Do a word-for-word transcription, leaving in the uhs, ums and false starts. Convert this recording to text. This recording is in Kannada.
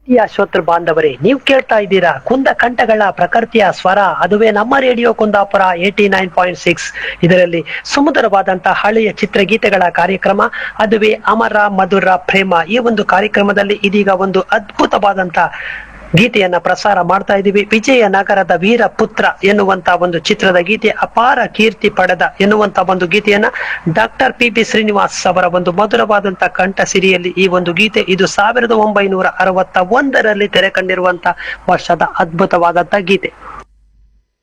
ಪ್ರಿಯ ಶ್ರೋತೃ ಬಾಂಧವರೇ, ನೀವು ಕೇಳ್ತಾ ಇದ್ದೀರಾ ಕುಂದ ಕಂಠಗಳ ಪ್ರಕೃತಿಯ ಸ್ವರ, ಅದುವೇ ನಮ್ಮ radio Kundapura eighty nine point six. ಇದರಲ್ಲಿ ಸುಮಧುರವಾದಂತಹ ಹಳೆಯ ಚಿತ್ರಗೀತೆಗಳ ಕಾರ್ಯಕ್ರಮ, ಅದುವೇ ಅಮರ ಮಧುರ ಪ್ರೇಮ. ಈ ಒಂದು ಕಾರ್ಯಕ್ರಮದಲ್ಲಿ ಇದೀಗ ಒಂದು ಅದ್ಭುತವಾದಂತ ಗೀತೆಯನ್ನ ಪ್ರಸಾರ ಮಾಡ್ತಾ ಇದ್ದೀವಿ. ವಿಜಯನಗರದ ವೀರ ಪುತ್ರ ಎನ್ನುವಂತ ಒಂದು ಚಿತ್ರದ ಗೀತೆ, ಅಪಾರ ಕೀರ್ತಿ ಪಡೆದ ಎನ್ನುವಂತ ಒಂದು ಗೀತೆಯನ್ನ ಡಾಕ್ಟರ್ ಪಿ ಬಿ ಶ್ರೀನಿವಾಸ್ ಅವರ ಒಂದು ಮಧುರವಾದಂತ ಕಂಠ ಸಿರಿಯಲ್ಲಿ ಈ ಒಂದು ಗೀತೆ, ಇದು ಸಾವಿರದ ಒಂಬೈನೂರ ಅರವತ್ತ ಒಂದರಲ್ಲಿ ತೆರೆ ಕಂಡಿರುವಂತ ವರ್ಷದ ಅದ್ಭುತವಾದಂತ ಗೀತೆ.